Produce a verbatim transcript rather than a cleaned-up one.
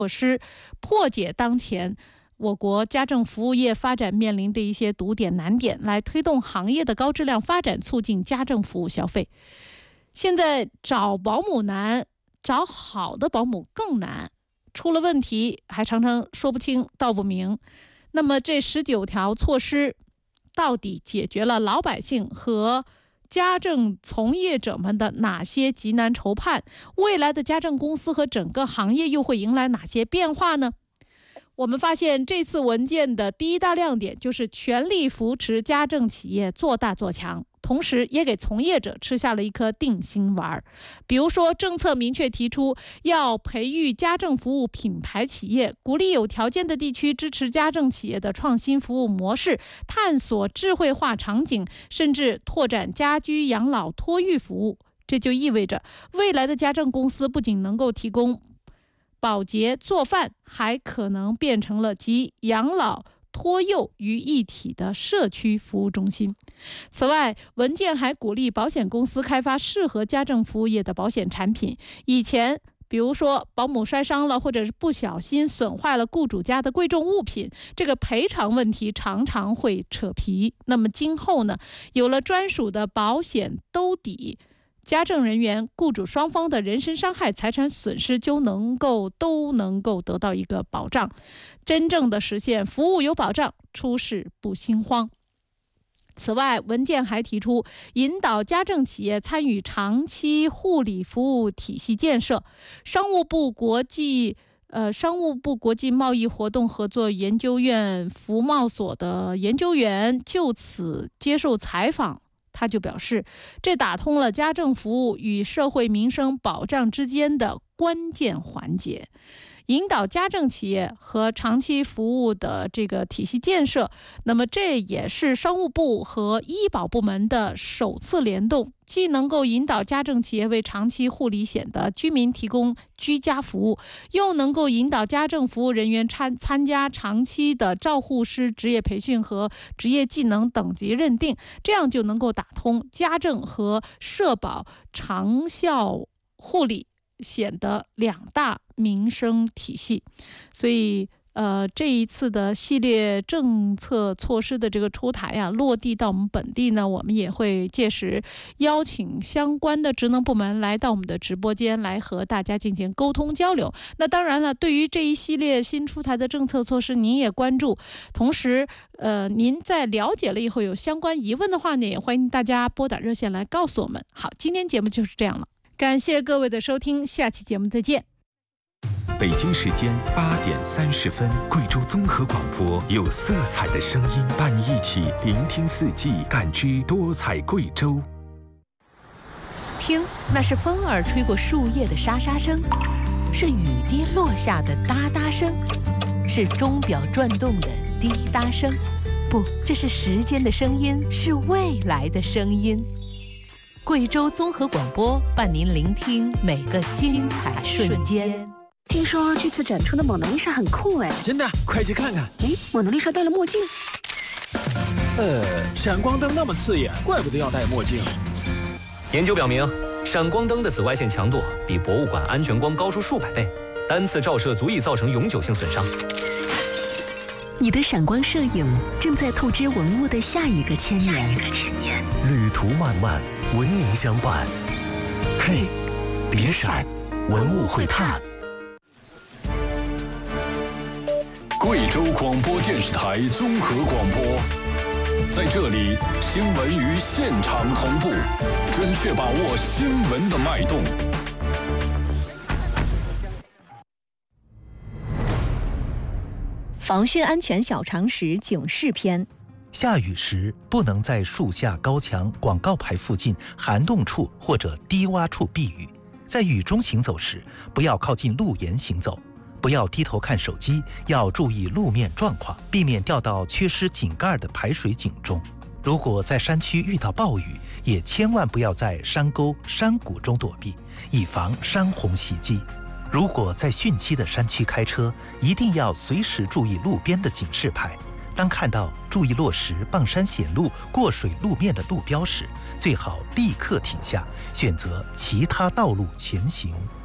措施，破解当前我国家政服务业发展面临的一些堵点难点，来推动行业的高质量发展，促进家政服务消费。现在找保姆难，找好的保姆更难，出了问题还常常说不清道不明。那么这十九条措施到底解决了老百姓和家政从业者们的哪些急难愁盼？未来的家政公司和整个行业又会迎来哪些变化呢？我们发现这次文件的第一大亮点就是全力扶持家政企业做大做强，同时也给从业者吃下了一颗定心丸。比如说，政策明确提出要培育家政服务品牌企业，鼓励有条件的地区支持家政企业的创新服务模式，探索智慧化场景，甚至拓展家居养老托育服务。这就意味着未来的家政公司不仅能够提供保洁做饭，还可能变成了集养老托幼于一体的社区服务中心。此外，文件还鼓励保险公司开发适合家政服务业的保险产品。以前比如说保姆摔伤了，或者是不小心损坏了雇主家的贵重物品，这个赔偿问题常常会扯皮。那么今后呢，有了专属的保险兜底，家政人员、雇主双方的人身伤害、财产损失就能够都能够得到一个保障，真正的实现服务有保障，出事不心慌。此外，文件还提出引导家政企业参与长期护理服务体系建设。商务部国际呃，商务部国际贸易活动合作研究院服贸所的研究员就此接受采访。他就表示，这打通了家政服务与社会民生保障之间的关键环节，引导家政企业和长期服务的这个体系建设。那么这也是商务部和医保部门的首次联动，既能够引导家政企业为长期护理险的居民提供居家服务，又能够引导家政服务人员参参加长期的照护师职业培训和职业技能等级认定，这样就能够打通家政和社保长效护理险的两大民生体系。所以呃，这一次的系列政策措施的这个出台啊，落地到我们本地呢，我们也会届时邀请相关的职能部门来到我们的直播间来和大家进行沟通交流。那当然了，对于这一系列新出台的政策措施，您也关注，同时呃，您在了解了以后有相关疑问的话呢，也欢迎大家拨打热线来告诉我们。好，今天节目就是这样了，感谢各位的收听，下期节目再见。 北京时间八点三十分，贵州综合广播有色彩的声音，伴你一起聆听四季，感知多彩贵州。 听，那是风儿吹过树叶的沙沙声，是雨滴落下的哒哒声，是钟表转动的滴答声。不，这是时间的声音，是未来的声音。贵州综合广播伴您聆听每个精彩瞬间。 听说这次展出的蒙娜丽莎很酷哎！ 真的，快去看看！ 哎，蒙娜丽莎戴了墨镜。 呃，闪光灯那么刺眼，怪不得要戴墨镜。 研究表明，闪光灯的紫外线强度比博物馆安全光高出数百倍，单次照射足以造成永久性损伤。 你的闪光摄影正在透支文物的下一个千年。 旅途漫漫，文明相伴。嘿，别闪，文物会探。 贵州广播电视台综合广播，在这里，新闻与现场同步，准确把握新闻的脉动。 防汛安全小常识警示篇： 下雨时不能在树下、高墙、广告牌附近、涵洞处或者低洼处避雨。在雨中行走时，不要靠近路沿行走。不要低头看手机，要注意路面状况，避免掉到缺失井盖的排水井中。如果在山区遇到暴雨，也千万不要在山沟、山谷中躲避，以防山洪袭击。如果在汛期的山区开车，一定要随时注意路边的警示牌。当看到注意落石、傍山显路、过水路面的路标时，最好立刻停下，选择其他道路前行。